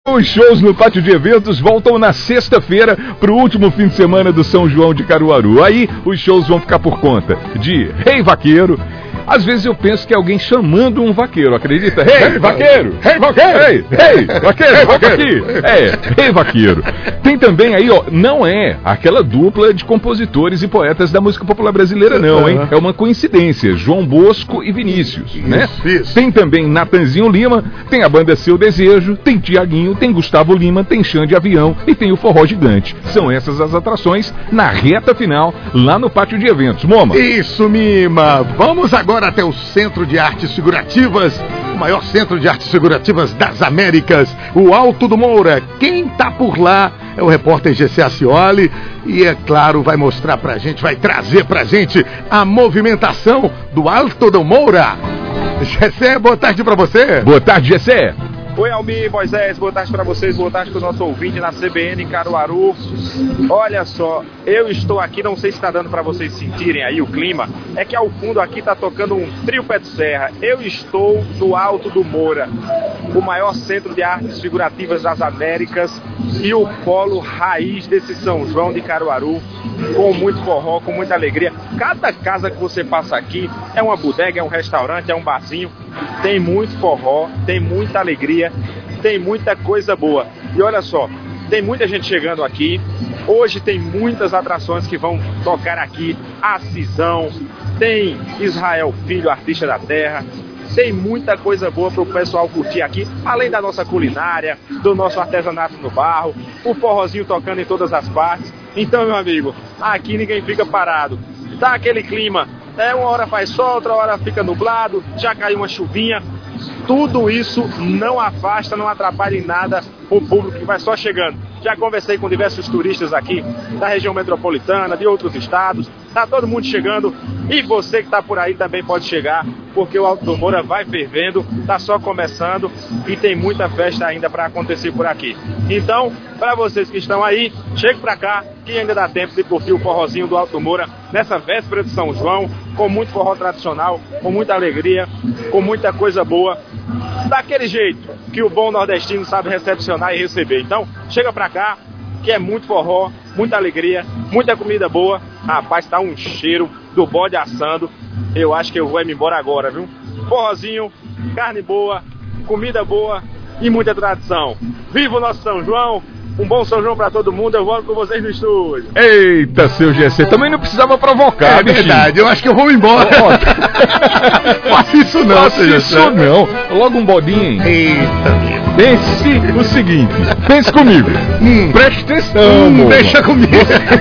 Os shows no Pátio de Eventos voltam na sexta-feira para o último fim de semana do São João de Caruaru. Aí os shows vão ficar por conta de Rei Vaqueiro. Às vezes eu penso que é alguém chamando um vaqueiro, acredita? Rei Vaqueiro! Rei Vaqueiro! Rei Vaqueiro! Volta aqui! Rei Vaqueiro. Tem também aí, ó, não é aquela dupla de compositores e poetas da música popular brasileira, não, hein? É uma coincidência, João Bosco e Vinícius, né? Isso. Tem também Natanzinho Lima, tem a banda Seu Desejo, tem Tiaguinho, tem Gustavo Lima, tem Xande Avião e tem o Forró Gigante. São essas as atrações na reta final, lá no Pátio de Eventos. Moma. Isso, Mima. Vamos agora até o Centro de Artes Figurativas, o maior centro de artes figurativas das Américas, o Alto do Moura. Quem tá por lá é o repórter GC Acioli e, é claro, vai mostrar pra gente, vai trazer pra gente a movimentação do Alto do Moura. GC, boa tarde pra você. Boa tarde, GC. Oi, Almir, Moisés, boa tarde para vocês, boa tarde para o nosso ouvinte na CBN Caruaru. Olha só, eu estou aqui, não sei se está dando para vocês sentirem aí o clima, é que ao fundo aqui está tocando um trio pé de serra. Eu estou no Alto do Moura, o maior centro de artes figurativas das Américas e o polo raiz desse São João de Caruaru, com muito forró, com muita alegria. Cada casa que você passa aqui é uma bodega, é um restaurante, é um barzinho, tem muito forró, tem muita alegria, tem muita coisa boa. E olha só, tem muita gente chegando aqui. Hoje tem muitas atrações que vão tocar aqui. A Cisão, tem Israel Filho, artista da terra. Tem muita coisa boa para o pessoal curtir aqui, além da nossa culinária, do nosso artesanato no barro, o forrozinho tocando em todas as partes. Então, meu amigo, aqui ninguém fica parado. Dá aquele clima, uma hora faz sol, outra hora fica nublado, já caiu uma chuvinha. Tudo isso não afasta, não atrapalha em nada o público que vai só chegando. Já conversei com diversos turistas aqui da região metropolitana, de outros estados. Tá todo mundo chegando e você que tá por aí também pode chegar, porque o Alto do Moura vai fervendo, tá só começando e tem muita festa ainda para acontecer por aqui. Então, para vocês que estão aí, chegue para cá que ainda dá tempo de curtir o forrozinho do Alto do Moura nessa véspera de São João, com muito forró tradicional, com muita alegria, com muita coisa boa, daquele jeito que o bom nordestino sabe recepcionar e receber. Então, chega pra cá, que é muito forró, muita alegria, muita comida boa. Rapaz, tá um cheiro do bode assando. Eu acho que eu vou me embora agora, viu? Forrozinho, carne boa, comida boa e muita tradição. Viva o nosso São João! Um bom São João pra todo mundo, eu volto com vocês no estúdio. Eita, seu GC, também não precisava provocar, bichinho. Verdade, eu acho que eu vou embora. Faça isso não, Faça isso não. Logo um bodinho, hein? Eita, meu. Pense o seguinte, pense comigo. Preste atenção, deixa comigo.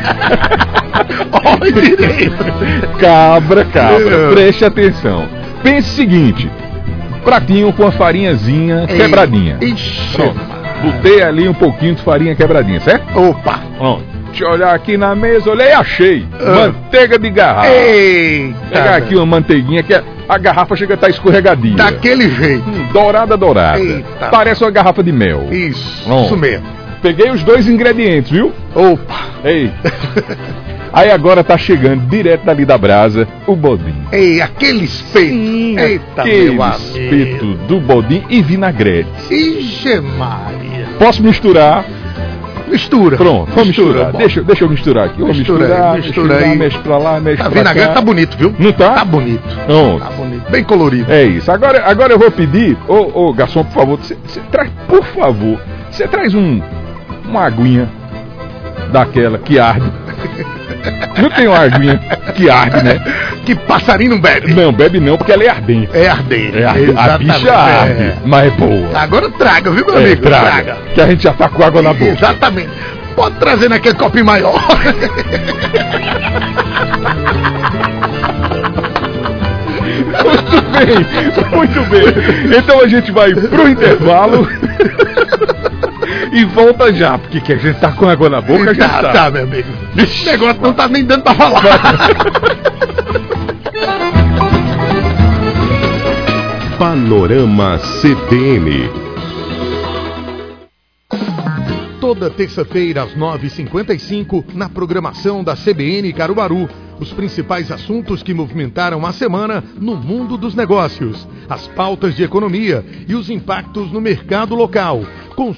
Olha direito. Cabra, preste atenção. Pense o seguinte, pratinho com a farinhazinha quebradinha. Ixi. Pronto. Botei ali um pouquinho de farinha quebradinha, certo? Opa! Deixa eu olhar aqui na mesa, olhei e achei. Manteiga de garrafa. Eita! Pegar aqui uma manteiguinha que a garrafa chega a estar escorregadia. Daquele jeito. Dourada. Eita. Parece uma garrafa de mel. Isso mesmo. Peguei os dois ingredientes, viu? Opa! Ei. Aí agora tá chegando direto dali da brasa o bodinho. Ei, aquele espeto. Eita, aquele meu espeto amigo. do bodinho e vinagrete. Ixi, Maria. Posso misturar? Mistura. Pronto, vamos misturar. Deixa eu misturar aqui. Mistura aí. Mexe pra lá, mexe pra cá. A vinagrete tá bonito, viu? Não tá? Tá bonito. Pronto. Tá bonito. Bem colorido. É isso. Agora eu vou pedir, ô garçom, por favor, você traz, por favor, você traz uma aguinha daquela que arde. Não tem uma aguinha que arde, né? Que passarinho não bebe. Não, bebe não, porque ela é ardente. É ardente. A bicha arde, mas é boa. Agora traga, viu, meu amigo? Traga. Que a gente já tá com água na boca. Exatamente. Pode trazer naquele copinho maior. Muito bem. Então a gente vai pro intervalo. E volta já, porque que a gente tá com água na boca, já tá. Tá, meu amigo. Esse negócio não tá nem dando pra falar. Panorama CBN. Toda terça-feira às 9h55, na programação da CBN Caruaru, os principais assuntos que movimentaram a semana no mundo dos negócios, as pautas de economia e os impactos no mercado local.